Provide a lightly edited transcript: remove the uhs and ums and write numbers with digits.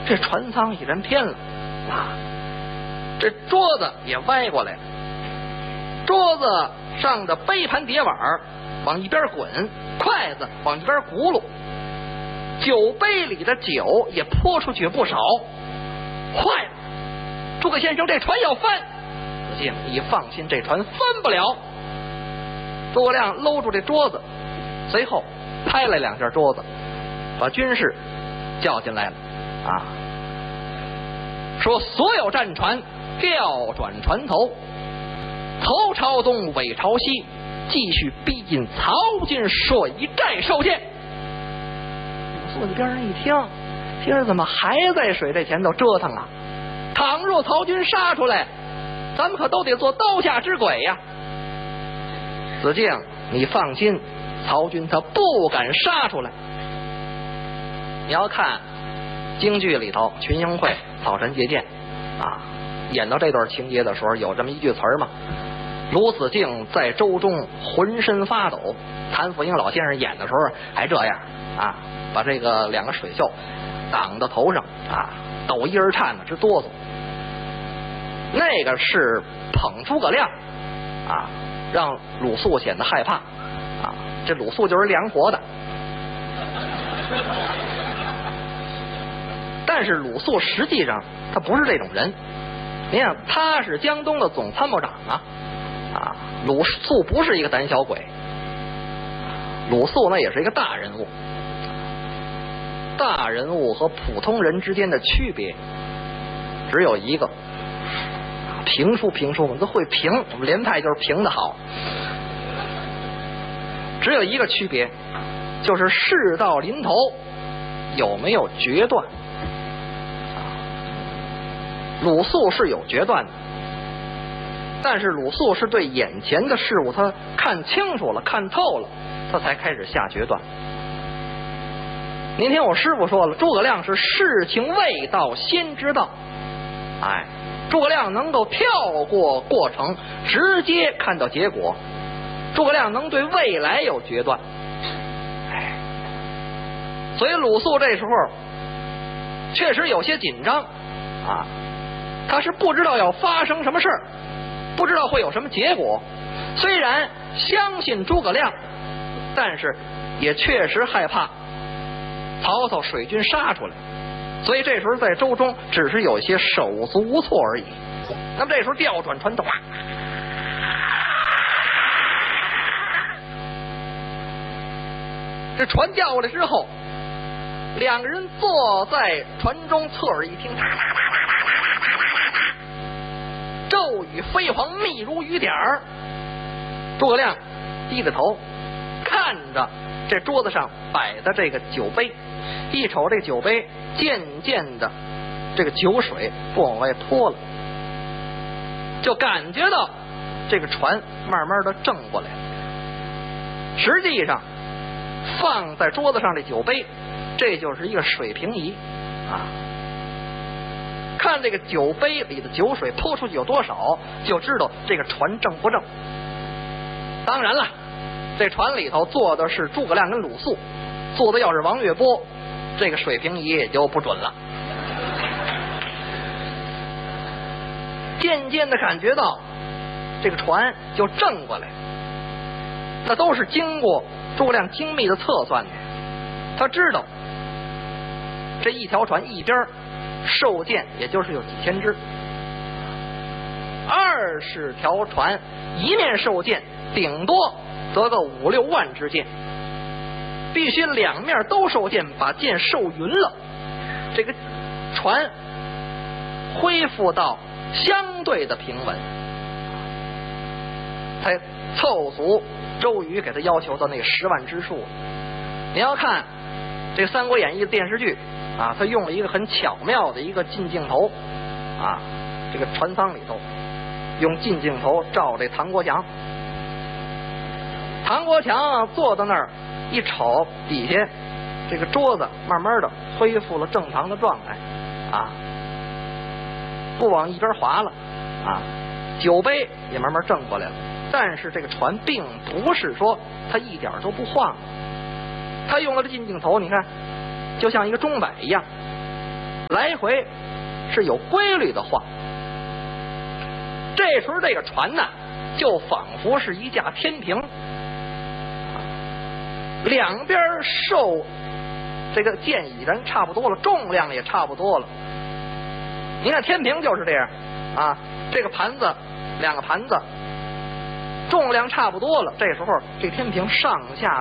这船舱已然偏了啊，这桌子也歪过来了，桌子上的杯盘碟碗往一边滚，筷子往一边轱辘，酒杯里的酒也泼出去不少。坏了，诸葛先生，这船要翻！子敬，你放心，这船翻不了。诸葛亮搂住这桌子，随后拍了两下桌子，把军士叫进来了啊，说所有战船调转船头，头朝东，尾朝西，继续逼近曹军水寨受箭。坐在边上一听，今儿怎么还在水寨前头折腾啊？倘若曹军杀出来，咱们可都得做刀下之鬼呀！子敬，你放心，曹军他不敢杀出来。你要看京剧里头群英会草船借箭啊，演到这段情节的时候，有这么一句词儿嘛，卢子敬在舟中浑身发抖。谭富英老先生演的时候还这样啊，把这个两个水袖挡到头上啊，抖一儿颤的直哆嗦。那个是捧诸葛亮啊，让鲁肃显得害怕啊。这鲁肃就是凉活的，但是鲁肃实际上他不是这种人。你看，他是江东的总参谋长啊，鲁肃不是一个胆小鬼，鲁肃呢也是一个大人物。大人物和普通人之间的区别只有一个，评书我们都会评，我们连派就是评的好。只有一个区别，就是事到临头有没有决断。鲁肃是有决断的，但是鲁肃是对眼前的事物他看清楚了看透了，他才开始下决断。您听我师傅说了，诸葛亮是事情未到先知道，哎，诸葛亮能够跳过过程直接看到结果，诸葛亮能对未来有决断，哎，所以鲁肃这时候确实有些紧张啊，他是不知道要发生什么事儿，不知道会有什么结果，虽然相信诸葛亮，但是也确实害怕曹操水军杀出来，所以这时候在舟中只是有些手足无措而已。那么这时候调转船头，这船调过来之后，两个人坐在船中，侧耳一听，骤雨飞黄，密如雨点儿。诸葛亮低着头看着这桌子上摆的这个酒杯，一瞅这酒杯渐渐的这个酒水不往外脱了，就感觉到这个船慢慢的正过来了。实际上放在桌子上这酒杯，这就是一个水平仪啊，看这个酒杯里的酒水泼出去有多少，就知道这个船正不正。当然了，这船里头坐的是诸葛亮跟鲁肃，坐的要是王月波，这个水平仪也就不准了。渐渐的感觉到这个船就正过来，那都是经过诸葛亮精密的测算的。他知道这一条船一边受箭也就是有几千只，20条船一面受箭顶多得个5、6万支箭，必须两面都受箭，把箭受匀了，这个船恢复到相对的平稳，才凑足周瑜给他要求的那个10万之数。你要看这个《三国演义》的电视剧啊，他用了一个很巧妙的一个近镜头啊，这个船舱里头用近镜头照这唐国强，唐国强坐在那儿一瞅底下这个桌子慢慢的恢复了正常的状态啊，不往一边滑了啊，酒杯也慢慢正过来了，但是这个船并不是说它一点都不晃，他用了这近镜头，你看就像一个钟摆一样， 来回是有规律的晃。这时候这个船呢，就仿佛是一架天平，两边受这个箭已然差不多了，重量也差不多了。你看天平就是这样啊，这个盘子两个盘子重量差不多了，这时候这天平上下